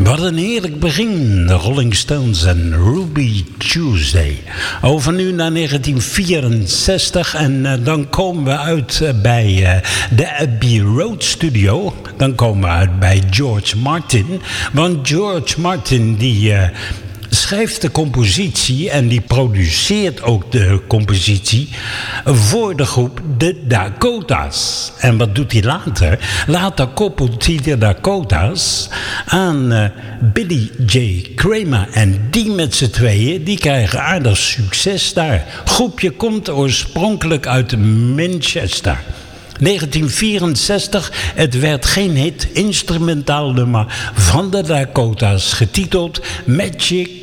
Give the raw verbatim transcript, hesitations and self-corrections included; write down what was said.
Wat een heerlijk begin, de Rolling Stones en Ruby Tuesday. Over nu naar negentien vierenzestig en uh, dan komen we uit uh, bij uh, de Abbey Road Studio. Dan komen we uit bij George Martin. Want George Martin die... Uh, schrijft de compositie en die produceert ook de compositie voor de groep de Dakota's. En wat doet hij later? Later koppelt hij de Dakota's aan uh, Billy J. Kramer. En die met z'n tweeën, die krijgen aardig succes daar. Groepje komt oorspronkelijk uit Manchester. negentien vierenzestig, het werd geen hit, instrumentaal nummer van de Dakota's, getiteld Magic